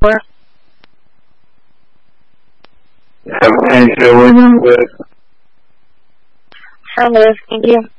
Have a nice day, William. Have a nice, thank you.